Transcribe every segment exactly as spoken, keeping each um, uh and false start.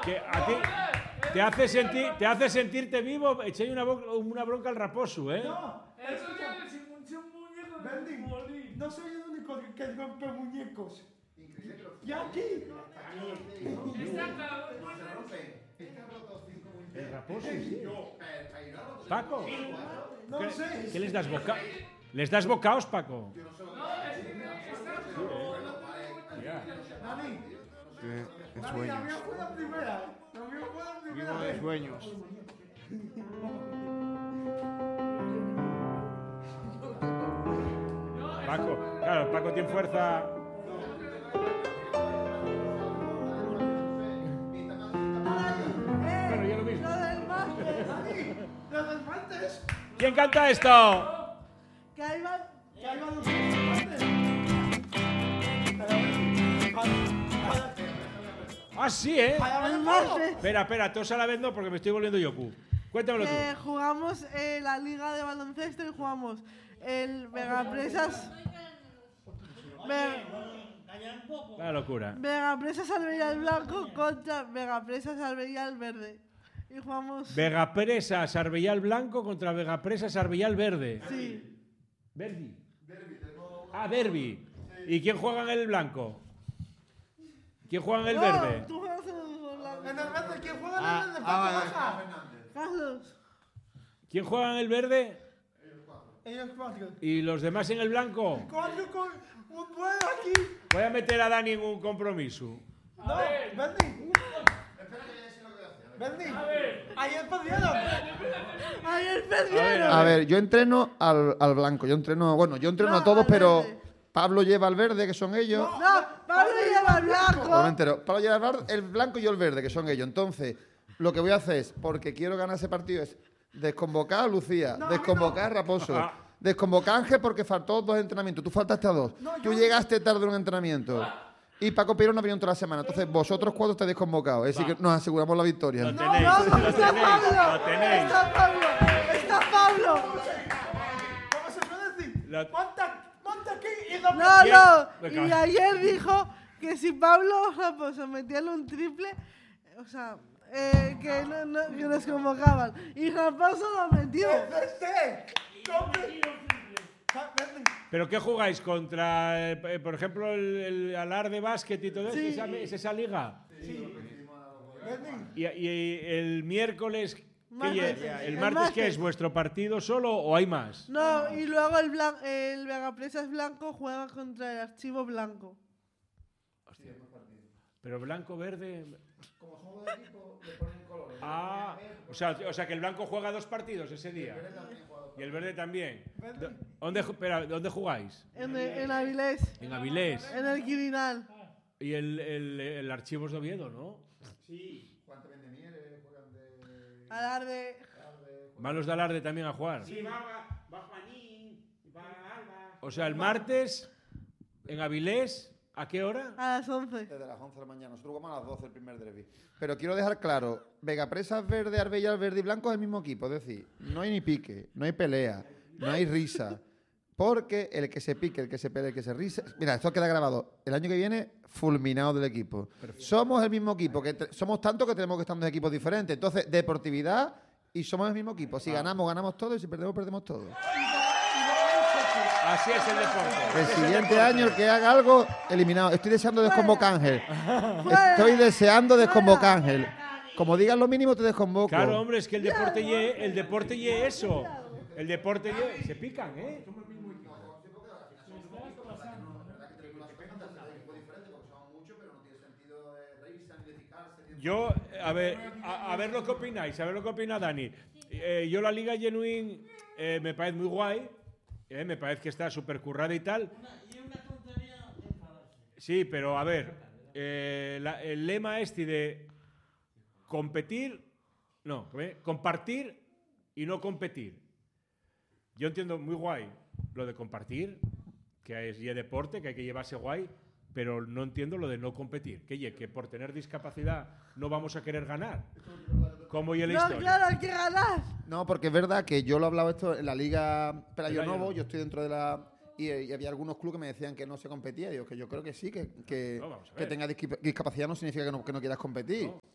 que a ti te hace, sentir, te hace sentirte vivo, echéis una, una bronca al Raposo, ¿eh? No, eso ya es un muñeco de Berlín. No soy el único que rompe muñecos. Y aquí. El Raposo, sí. Paco, No ¿qué, sé. ¿qué les das boca? ¿Les das bocaos, Paco? Dani, De, de Dani, la sueños. mía fue la primera. La mía fue la primera. Vivo de sueños. Paco, claro, Paco tiene fuerza. Bueno, yo lo mismo. Dani, los del martes. ¿Quién canta esto? Que ahí van. Que ahí van los del martes. Ah, sí, ¿eh? El martes. Espera, espera, todos a la vez no porque me estoy volviendo yoku. Cuéntamelo tú. Eh, jugamos eh, la liga de baloncesto y jugamos el Vegapresas. Ve- La locura. Vegapresas Alberial Blanco contra Vegapresas Alberial Verde. Y jugamos. Vegapresa Sarbellal Blanco contra Vegapresa Sarbellal Verde. Sí. Verdi. Ah, derbi. ¿Y quién juega en el blanco? ¿Quién juega en el No, verde? tú juegas en el blanco. En el verde, ¿quién juega en Ah, el verde? ah, Baja. Carlos. ¿Quién juega en el verde? Ellos cuatro. ¿Y los demás en el blanco? Cuatro con un duelo aquí. Voy a meter a Dani en un compromiso. No, Bernie. Bernie. Ayer perdieron. Ayer perdieron. A ver, yo entreno al, al blanco. Yo entreno, bueno, yo entreno No, a todos, al pero verde. Pablo lleva al verde, que son ellos. No, Pablo lleva el blanco. Bueno, me entero. Pablo lleva el bar- el blanco y yo el verde, que son ellos. Entonces, lo que voy a hacer es, porque quiero ganar ese partido, es desconvocar a Lucía, No, desconvocar a Raposo, Ah. desconvocar a Ángel porque faltó dos entrenamientos. Tú faltaste a dos. No, Tú yo- llegaste tarde a un entrenamiento. Y Paco Piero no ha venido toda la semana. Entonces, vosotros cuatro estáis desconvocados. Es decir, que nos aseguramos la victoria. Lo No, tenéis, no, lo está tenéis, Pablo. lo tenéis. Está Pablo. Está Pablo. ¿Cómo se puede decir? La- Monta, monta aquí y no. No, ¿Quién? no. Venga. Y ayer dijo que si Pablo Raposo metía en un triple, o sea, eh, que, no, no- que nos convocaban. Y Raposo lo metió. Este. Compre. Ah, Bernie. ¿Pero qué jugáis? ¿Contra, eh, eh, por ejemplo, el, el Alar de básquet y todo eso? Sí. ¿Esa, ¿Es esa liga? Bernie. Y, y el miércoles, ¿qué Martes. lle- ¿el El martes qué martes. es? ¿Vuestro partido solo o hay más? No, y luego el, blan- el Vegapresas Blanco juega contra el Archivo Blanco. Pero blanco-verde... Ah, o sea, o sea que el blanco juega dos partidos ese día. Y el verde también. Do- ¿Dónde, ju- espera, ¿dónde jugáis? En, el- en Avilés, En Avilés. en el Quirinal. Y el, el, el Archivos de Oviedo, ¿no? Alarde. Van los de Alarde también a jugar. Sí, va, va, va Juanín, va Alba. O sea, el martes en Avilés, ¿a qué hora? A las once. Desde las once de la mañana. Nosotros jugamos a las doce el primer derbi. Pero quiero dejar claro, Vegapresas Verde, Arbellal Verde y Blanco es el mismo equipo. Es decir, no hay ni pique, no hay pelea, no hay risa. Porque el que se pique, el que se pelee, el que se risa... Mira, esto queda grabado. El año que viene, fulminado del equipo. Somos el mismo equipo. que te- Somos tanto que tenemos que estar en dos equipos diferentes. Entonces, deportividad y somos el mismo equipo. Si ganamos, ganamos todo y si perdemos, perdemos todo. Así es el deporte. El Así es siguiente deporte. año, el que haga algo, eliminado. Estoy deseando desconvocar a Ángel. Estoy deseando desconvocar a Ángel. Como digas lo mínimo, te desconvoco. Claro, hombre, es que el deporte ye, el deporte ye eso. El deporte ye, se pican, ¿eh? Yo, a ver, a, a ver lo que opináis, a ver lo que opina Dani. Eh, yo la Liga Genuine eh, me parece muy guay, eh, me parece que está súper currada y tal. Sí, pero a ver, eh, la- el lema este de competir, no, ¿eh? compartir y no competir. Yo entiendo muy guay lo de compartir, que es y deporte, que hay que llevarse guay, pero no entiendo lo de no competir. Que, ye, que por tener discapacidad no vamos a querer ganar. Como y la No, historia. claro, hay que ganar. No, porque es verdad que yo lo he hablado esto en la Liga Pelayo Pelayo Novo, Novo. yo estoy dentro de la... Y, y había algunos clubes que me decían que no se competía. Y yo, que yo creo que sí, que, que, No, vamos a que ver. tengas disqui- discapacidad no significa que no, que no quieras competir. No.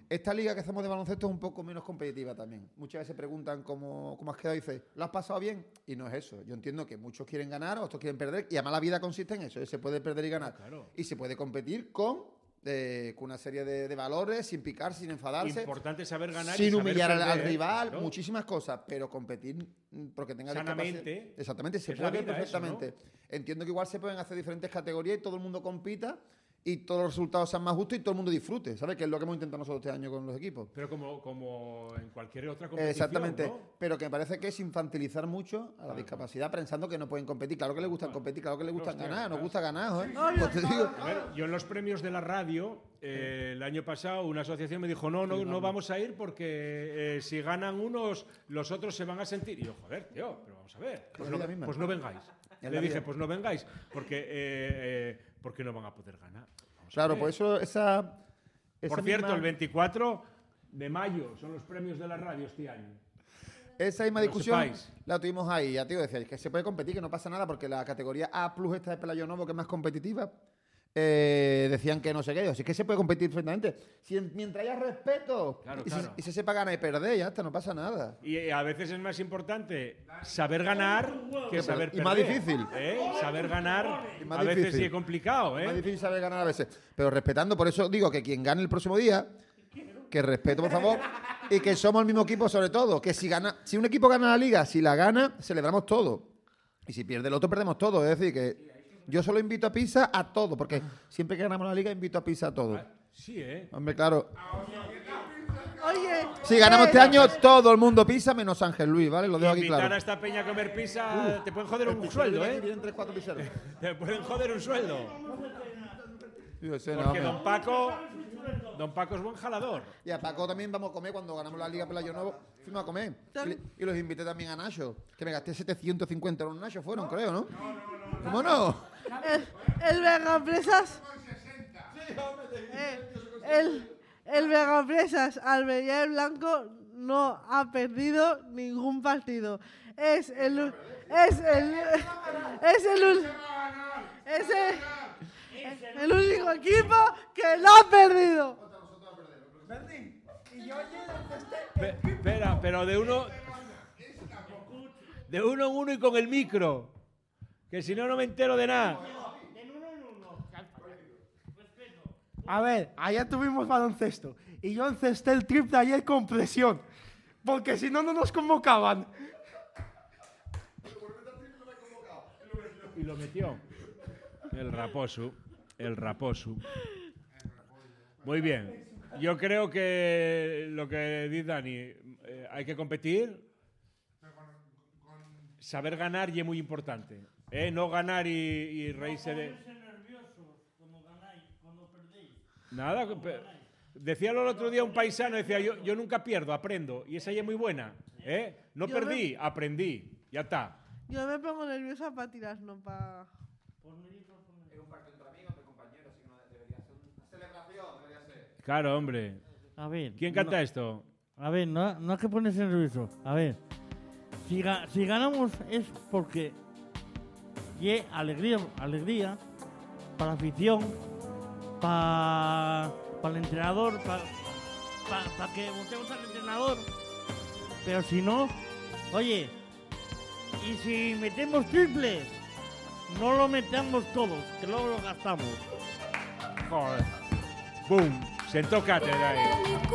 Esta liga que hacemos de baloncesto es un poco menos competitiva también. Muchas veces preguntan cómo, cómo has quedado y dices, ¿lo has pasado bien? Y no es eso. Yo entiendo que muchos quieren ganar, otros quieren perder, y además la vida consiste en eso, ¿eh? Se puede perder y ganar. Claro. Y se puede competir con, eh, con una serie de, de valores, sin picar, sin enfadarse. Importante saber ganar y sin saber humillar al, al perder, rival, ¿no? muchísimas cosas, pero competir mm, porque tenga Sanamente. discapacidad- Exactamente, se Es la puede vida eso, perfectamente. Entiendo que igual se pueden hacer diferentes categorías y todo el mundo compita y todos los resultados sean más justos y todo el mundo disfrute, ¿sabes? Que es lo que hemos intentado nosotros este año con los equipos. Pero como, como en cualquier otra competición, Exactamente, ¿no? pero que me parece que es infantilizar mucho a la discapacidad pensando que no pueden competir. Claro que les gusta competir, claro que les gusta Hostia, ganar, nos claro. gusta ganar, ¿eh? Obvio. Pues te digo, A ver, yo en los premios de la radio, eh, el año pasado, una asociación me dijo, no, no, no vamos a ir porque eh, si ganan unos, los otros se van a sentir. Y yo, joder, tío, pero vamos a ver. Pues, la no, vida misma. pues no vengáis. Es Le la dije, vida. pues no vengáis, porque, eh, eh, porque no van a poder ganar. Vamos a claro, ver. pues eso, esa... esa Por cierto, misma- el veinticuatro de mayo son los premios de la radio este año. Esa misma Que lo discusión sepáis. la tuvimos ahí. Ya, tío, decía que se puede competir, que no pasa nada, porque la categoría A plus esta de Pelayo Novo, que es más competitiva, eh, decían que no sé qué. Así que se puede competir perfectamente. Si en- mientras haya respeto Claro, y, claro. Se, y se sepa ganar y perder, ya está, no pasa nada. Y eh, a veces es más importante saber ganar que saber Y perder. más difícil. ¿eh? Saber ganar Y más a veces difícil. sí es complicado. Es más ¿eh? difícil saber ganar a veces. Pero respetando, por eso digo que quien gane el próximo día, que respeto, por favor, y que somos el mismo equipo sobre todo. Que si gana, si un equipo gana la liga, si la gana, celebramos todo. Y si pierde el otro, perdemos todo. Es decir, que yo solo invito a pizza a todo, porque siempre que ganamos la liga, invito a pizza a todo. Sí, ¿eh? Hombre, claro. Oye. Si ganamos eh, este año, todo el mundo pizza, menos Ángel Luis, ¿vale? Lo dejo aquí Invitar claro. a esta peña a comer pizza, te pueden joder un sueldo, ¿eh? Vienen tres, cuatro pizzeros. Te pueden joder un sueldo. Yo sé, no, Porque hombre. don Paco, don Paco es buen jalador. Y a Paco también vamos a comer cuando ganamos la Liga Pelayo Nuevo. Fuimos a comer. Y, le- y los invité también a Nacho. Que me gasté setecientos cincuenta euros en Nacho, fueron, creo, ¿no? ¿Cómo no? El, el Vegapresas. Eh, el, el Vegapresas Almería Blanco no ha perdido ningún partido. Es el u- es el es el u- es el, el único equipo que no ha perdido. Berlín, y yo ayer empecé Pe- Espera, pero de uno. De uno en uno y con el micro. Que si no, no me entero de nada. A ver, ayer tuvimos baloncesto y yo encesté el triple ayer con presión, porque si no, no nos convocaban. Y lo metió. El raposo. El raposo. Muy bien. Yo creo que lo que dice Dani, eh, hay que competir. Saber ganar y es muy importante. ¿eh? No ganar y, y reírse de. Nada. pe- Decíalo el otro día un paisano, decía, yo, yo nunca pierdo, aprendo. Y esa ya es muy buena. ¿eh? No Yo perdí, aprendí. Ya está. Yo me pongo nerviosa para tirar, no para. Claro, hombre. A ver. ¿Quién no- canta esto? A ver, no, no es que ponerse nervioso. A ver. Si, ga- si ganamos es porque. Y alegría, alegría. Para la afición. Para. Para el entrenador. Para. Para que votemos al entrenador. Pero si no. Oye. Y si metemos triple. No lo metamos todos. Que luego lo gastamos. Joder. Boom. Sentó cátedra ahí.